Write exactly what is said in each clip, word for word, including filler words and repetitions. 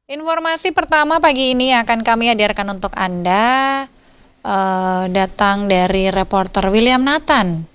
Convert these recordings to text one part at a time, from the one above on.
Informasi pertama pagi ini akan kami hadirkan untuk Anda, eh, datang dari reporter William Nathan.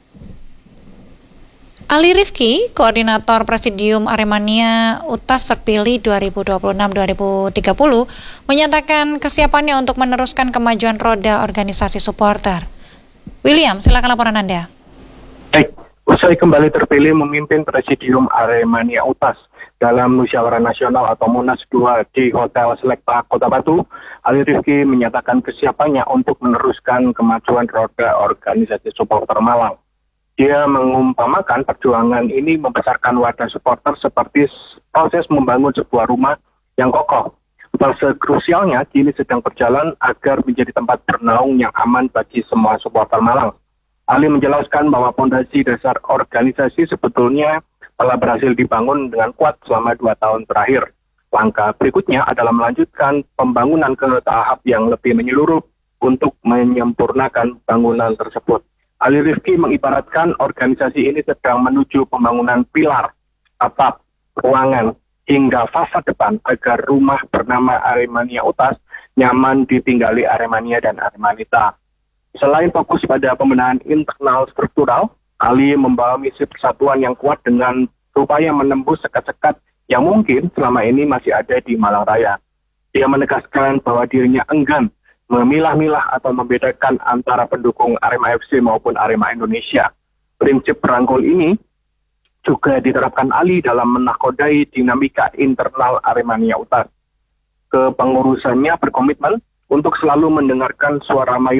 Ali Rifki, Koordinator Presidium Aremania U T A S terpilih dua ribu dua puluh enam sampai dua ribu tiga puluh, menyatakan kesiapannya untuk meneruskan kemajuan roda organisasi supporter. William, silakan laporan Anda. Baik, usai kembali terpilih memimpin Presidium Aremania U T A S dalam Musyawarah Nasional atau Munas dua di Hotel Selekta Kota Batu, Ali Rifki menyatakan kesiapannya untuk meneruskan kemajuan roda organisasi supporter Malang. Dia mengumpamakan perjuangan ini membesarkan wadah supporter seperti proses membangun sebuah rumah yang kokoh. Fase krusialnya kini sedang berjalan agar menjadi tempat bernaung yang aman bagi semua supporter Malang. Ali menjelaskan bahwa fondasi dasar organisasi sebetulnya telah berhasil dibangun dengan kuat selama dua tahun terakhir. Langkah berikutnya adalah melanjutkan pembangunan ke tahap yang lebih menyeluruh untuk menyempurnakan bangunan tersebut. Ali Rifki mengibaratkan organisasi ini sedang menuju pembangunan pilar, atap, ruangan, hingga fasad depan agar rumah bernama Aremania U T A S nyaman ditinggali Aremania dan Aremanita. Selain fokus pada pembenahan internal struktural, Ali membawa misi persatuan yang kuat dengan upaya menembus sekat-sekat yang mungkin selama ini masih ada di Malang Raya. Dia menegaskan bahwa dirinya enggan memilah-milah atau membedakan antara pendukung Arema F C maupun Arema Indonesia. Prinsip perangkul ini juga diterapkan Ali dalam menakodai dinamika internal Aremania U T A S. Kepengurusannya berkomitmen untuk selalu mendengarkan suara mayoritas